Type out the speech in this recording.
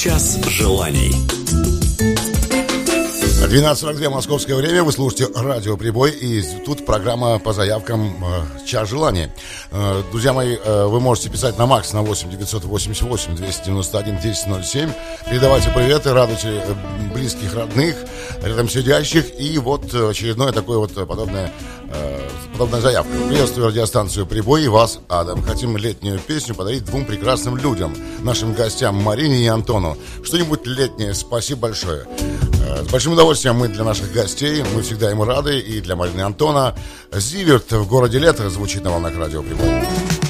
Час желаний. 12:42 московское время. Вы слушаете радио «Прибой». И тут программа по заявкам «Час желаний». Друзья мои, вы можете писать на МАКС на 8 988 291 1007. Передавайте приветы, радуйте близких, родных, рядом сидящих. И вот очередное такое вот подобная заявка. Приветствую радиостанцию «Прибой» и вас, Адам. Хотим летнюю песню подарить двум прекрасным людям, нашим гостям Марине и Антону. Что-нибудь летнее. Спасибо большое. С большим удовольствием мы для наших гостей, мы всегда им рады, и для Марины и Антона. «Зиверт» в городе Лето звучит на волнах радио «Прибой».